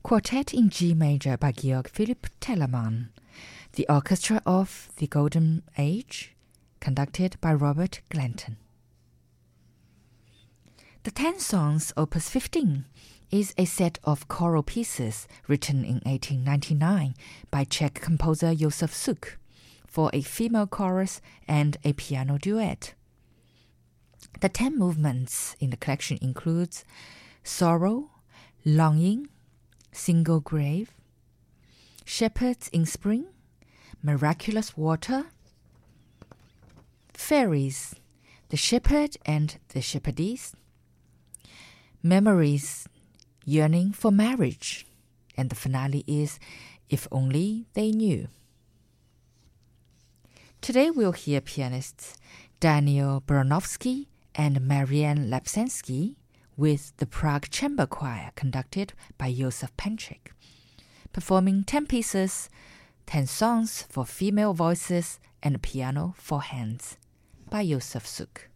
Quartet in G major by Georg Philipp Telemann. The Orchestra of the Golden Age, conducted by Robert Glanton. The 10 Songs, Opus 15, is a set of choral pieces written in 1899 by Czech composer Josef Suk for a female chorus and a piano duet. The 10 movements in the collection includes Sorrow, Longing, Single Grave, Shepherds in Spring, Miraculous Water, Fairies, The Shepherd and the Shepherdess, Memories, Yearning for Marriage, and the finale is If Only They Knew. Today we'll hear pianists Daniel Baranowski and Marianne Lapsensky with the Prague Chamber Choir conducted by Josef Penchik, performing 10 pieces, 10 songs for female voices and piano for hands by Josef Suk.